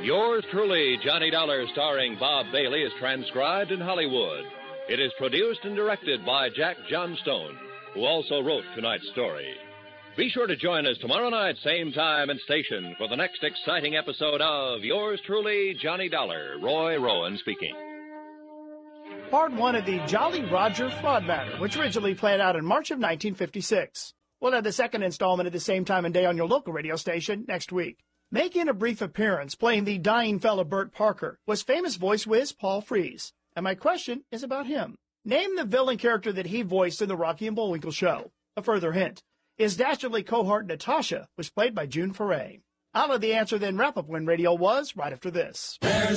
Yours truly, Johnny Dollar, starring Bob Bailey, is transcribed in Hollywood. It is produced and directed by Jack Johnstone, who also wrote tonight's story. Be sure to join us tomorrow night, same time and station, for the next exciting episode of Yours truly, Johnny Dollar. Roy Rowan speaking. Part 1 of the Jolly Roger fraud matter, which originally played out in March of 1956. We'll have the second installment at the same time and day on your local radio station next week. Making a brief appearance, playing the dying fella Bert Parker, was famous voice whiz Paul Frees. And my question is about him. Name the villain character that he voiced in the Rocky and Bullwinkle show. A further hint. His dastardly cohort Natasha was played by June Foray. I'll have the answer then. Wrap up when radio was right after this.